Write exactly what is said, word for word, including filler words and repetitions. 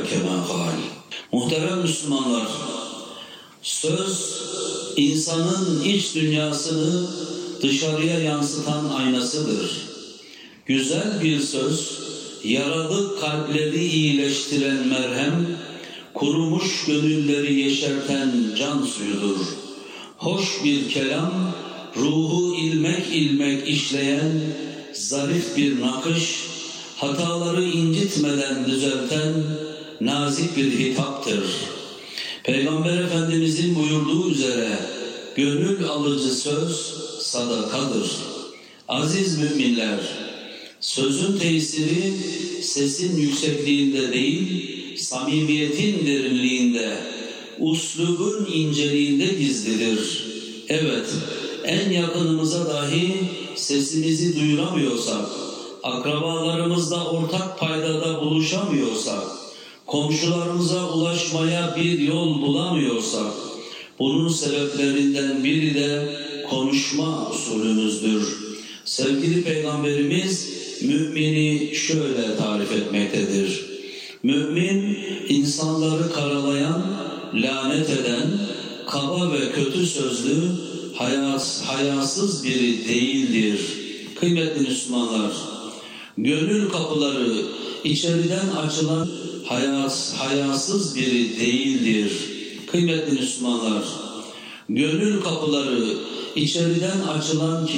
kema kal. Muhterem Müslümanlar, söz insanın iç dünyasını dışarıya yansıtan aynasıdır. Güzel bir söz, yaralı kalpleri iyileştiren merhem, kurumuş gönülleri yeşerten can suyudur. Hoş bir kelam, ruhu ilmek ilmek işleyen zarif bir nakış, hataları incitmeden düzelten nazik bir hitaptır. Peygamber Efendimizin buyurduğu üzere gönül alıcı söz sadakadır. Aziz müminler, sözün tesiri sesin yüksekliğinde değil, samimiyetin derinliğinde, uslubun inceliğinde gizlidir. Evet, en yakınımıza dahi sesimizi duyuramıyorsak, akrabalarımızla ortak paydada buluşamıyorsak, komşularımıza ulaşmaya bir yol bulamıyorsak, bunun sebeplerinden biri de konuşma usulümüzdür. Sevgili Peygamberimiz mümini şöyle tarif etmektedir. Mümin, insanları karalayan, lanet eden, kaba ve kötü sözlü, hayas, hayasız biri değildir. Kıymetli Müslümanlar, gönül kapıları içeriden açılan hayas, hayasız biri değildir. Kıymetli Müslümanlar, gönül kapıları içeriden açılan